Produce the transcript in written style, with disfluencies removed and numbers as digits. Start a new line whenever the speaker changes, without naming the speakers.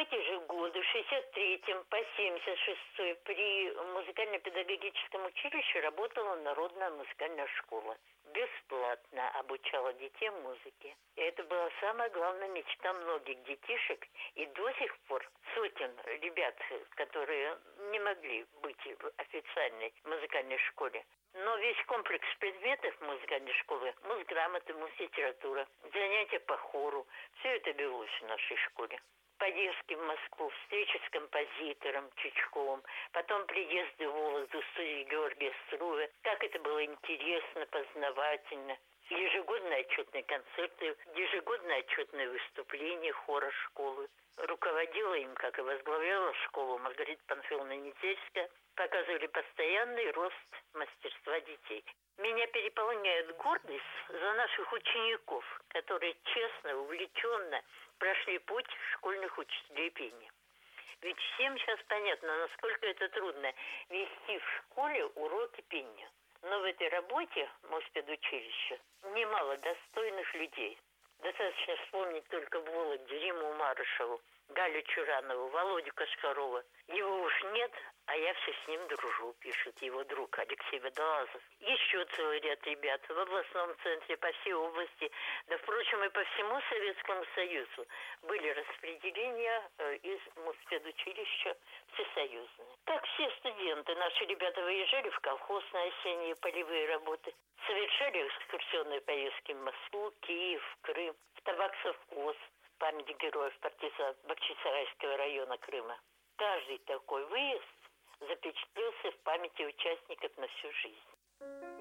эти же годы, в 63-м по 76-й при музыкально-педагогическом училище работала народная музыкальная школа. Бесплатно обучала детей музыке. И это была самая главная мечта многих детишек. И до сих пор сотен ребят, которые не могли быть в официальной музыкальной школе. Но весь комплекс предметов музыкальной школы, музграмота, музлитература, занятия по хору, все это велось в нашей школе. Поездки в Москву, встречи с композитором Чичковым, потом приезды в Вологду в студию Георгия Струя. Как это было интересно, познавательно. Ежегодные отчетные концерты, ежегодные отчетные выступления хора школы. Руководила им, как и возглавляла школу, Маргарита Панфиловна Недельская. Показывали постоянный рост мастерства детей. Меня переполняет гордость за наших учеников, которые честно, увлеченно прошли путь школьных учителей пения. Ведь всем сейчас понятно, насколько это трудно вести в школе уроки пения. Но в этой работе Моспедучилища немало достойных людей. Достаточно вспомнить только в Вологде Риму Марышеву, Галю Чуранову, Володю Кашкарова. Его уж нет, а я все с ним дружу, пишет его друг Алексей Водолазов. Еще целый ряд ребят в областном центре, по всей области, да, впрочем, и по всему Советскому Союзу были распределения из Моспедучилища всесоюзные. Как все студенты, наши ребята выезжали в колхоз на осенние полевые работы, совершали экскурсионные поездки в Москву, Киев, Крым, в Табаксовхоз, память героев партизан Бахчисарайского района Крыма. Каждый такой выезд запечатлелся в памяти участников на всю жизнь.